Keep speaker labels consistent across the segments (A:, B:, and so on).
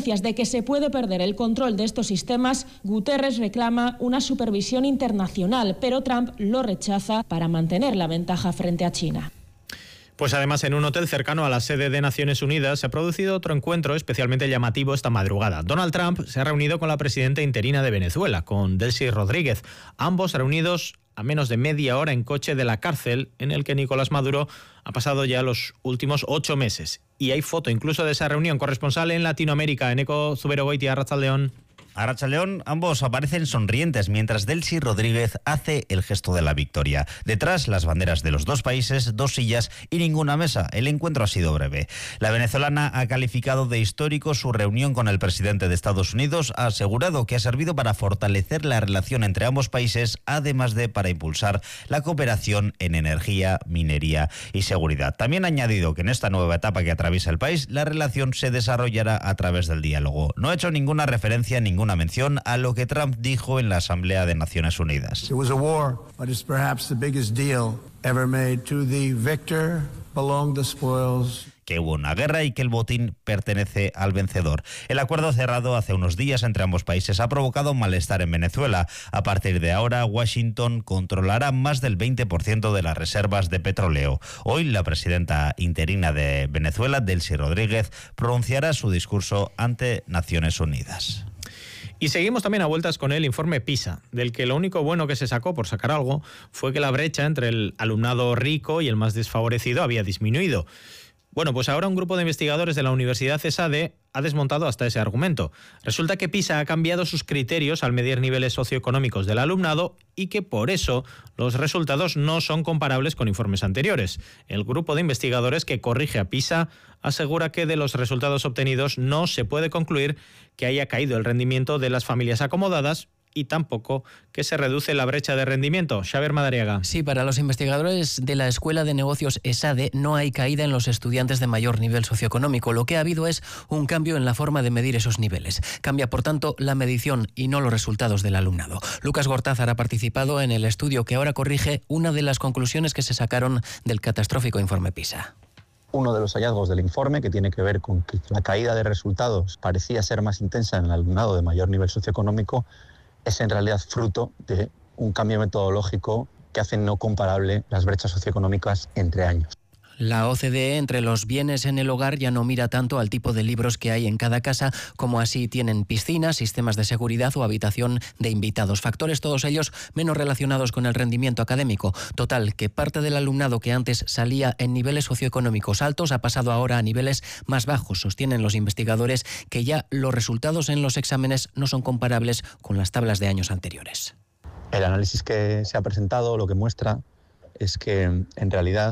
A: advertencias de que se puede perder el control de estos sistemas, Guterres reclama una supervisión internacional, pero Trump lo rechaza para mantener la ventaja frente a China.
B: Pues además, en un hotel cercano a la sede de Naciones Unidas se ha producido otro encuentro especialmente llamativo esta madrugada. Donald Trump se ha reunido con la presidenta interina de Venezuela, con Delcy Rodríguez, ambos reunidos a menos de media hora en coche de la cárcel en el que Nicolás Maduro ha pasado ya los últimos 8 meses. Y hay foto incluso de esa reunión. Corresponsal en Latinoamérica, Eneko Zuberogoitia, Arratsaldeon.
C: Arratsaldeon, ambos aparecen sonrientes mientras Delcy Rodríguez hace el gesto de la victoria. Detrás, las banderas de los dos países, 2 sillas y ninguna mesa. El encuentro ha sido breve. La venezolana ha calificado de histórico su reunión con el presidente de Estados Unidos, ha asegurado que ha servido para fortalecer la relación entre ambos países, además de para impulsar la cooperación en energía, minería y seguridad. También ha añadido que en esta nueva etapa que atraviesa el país, la relación se desarrollará a través del diálogo. No ha hecho ninguna referencia, ninguna mención a lo que Trump dijo en la Asamblea de Naciones Unidas.
D: It was a war, but it's perhaps the biggest deal ever made. To the victor belong the spoils.
C: Que hubo una guerra y que el botín pertenece al vencedor. El acuerdo cerrado hace unos días entre ambos países ha provocado un malestar en Venezuela. A partir de ahora, Washington controlará más del 20% de las reservas de petróleo. Hoy, la presidenta interina de Venezuela, Delcy Rodríguez, pronunciará su discurso ante Naciones Unidas.
B: Y seguimos también a vueltas con el informe PISA, del que lo único bueno que se sacó, por sacar algo, fue que la brecha entre el alumnado rico y el más desfavorecido había disminuido. Bueno, pues ahora un grupo de investigadores de la Universidad ESADE ha desmontado hasta ese argumento. Resulta que PISA ha cambiado sus criterios al medir niveles socioeconómicos del alumnado y que por eso los resultados no son comparables con informes anteriores. El grupo de investigadores que corrige a PISA asegura que de los resultados obtenidos no se puede concluir que haya caído el rendimiento de las familias acomodadas y tampoco que se reduce la brecha de rendimiento. Xavier Madariaga.
E: Sí, para los investigadores de la Escuela de Negocios ESADE no hay caída en los estudiantes de mayor nivel socioeconómico. Lo que ha habido es un cambio en la forma de medir esos niveles. Cambia, por tanto, la medición y no los resultados del alumnado. Lucas Gortázar ha participado en el estudio que ahora corrige una de las conclusiones que se sacaron del catastrófico informe PISA.
F: Uno de los hallazgos del informe, que tiene que ver con que la caída de resultados parecía ser más intensa en el alumnado de mayor nivel socioeconómico, es en realidad fruto de un cambio metodológico que hace no comparable las brechas socioeconómicas entre años.
E: La OCDE, entre los bienes en el hogar, ya no mira tanto al tipo de libros que hay en cada casa, como así tienen piscinas, sistemas de seguridad o habitación de invitados. Factores todos ellos menos relacionados con el rendimiento académico. Total, que parte del alumnado que antes salía en niveles socioeconómicos altos ha pasado ahora a niveles más bajos. Sostienen los investigadores que ya los resultados en los exámenes no son comparables con las tablas de años anteriores.
F: El análisis que se ha presentado lo que muestra es que en realidad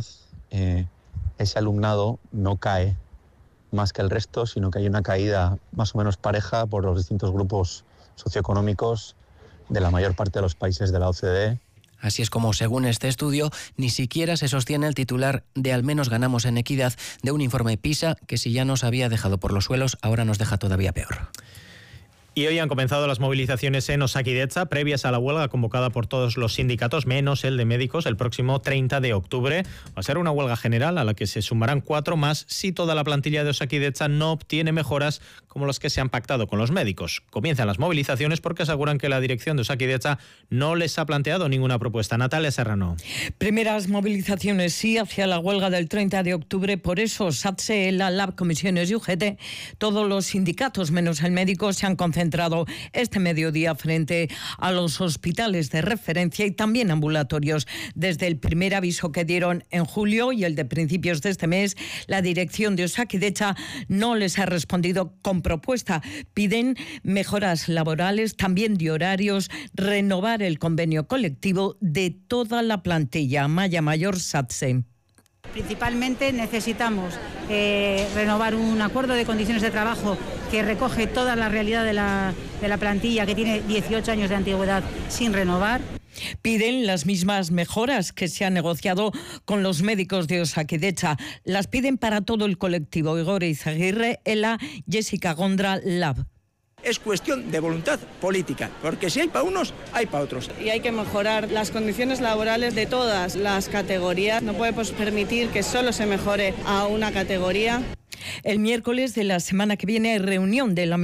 F: ese alumnado no cae más que el resto, sino que hay una caída más o menos pareja por los distintos grupos socioeconómicos de la mayor parte de los países de la OCDE.
E: Así es como, según este estudio, ni siquiera se sostiene el titular de al menos ganamos en equidad de un informe PISA que, si ya nos había dejado por los suelos, ahora nos deja todavía peor.
B: Y hoy han comenzado las movilizaciones en Osakidetza, previas a la huelga convocada por todos los sindicatos, menos el de médicos, el próximo 30 de octubre. Va a ser una huelga general a la que se sumarán 4 más si toda la plantilla de Osakidetza no obtiene mejoras como las que se han pactado con los médicos. Comienzan las movilizaciones porque aseguran que la dirección de Osakidetza no les ha planteado ninguna propuesta. Natalia Serrano.
G: Primeras movilizaciones sí hacia la huelga del 30 de octubre. Por eso SATSE, ELA, LAB, Comisiones y UGT, todos los sindicatos menos el médico se han concentrado este mediodía frente a los hospitales de referencia y también ambulatorios. Desde el primer aviso que dieron en julio y el de principios de este mes, la dirección de Osakidetza no les ha respondido con propuesta. Piden mejoras laborales, también de horarios, renovar el convenio colectivo de toda la plantilla. Maya Mayor, SATSE.
H: Principalmente necesitamos renovar un acuerdo de condiciones de trabajo que recoge toda la realidad de la plantilla, que tiene 18 años de antigüedad sin renovar.
G: Piden las mismas mejoras que se han negociado con los médicos de Osakidetza. Las piden para todo el colectivo. Igor Izaguirre, ELA, Jessica Gondra, LAB.
I: Es cuestión de voluntad política, porque si hay para unos, hay para otros.
J: Y hay que mejorar las condiciones laborales de todas las categorías. No podemos permitir que solo se mejore a una categoría.
G: El miércoles de la semana que viene hay reunión de la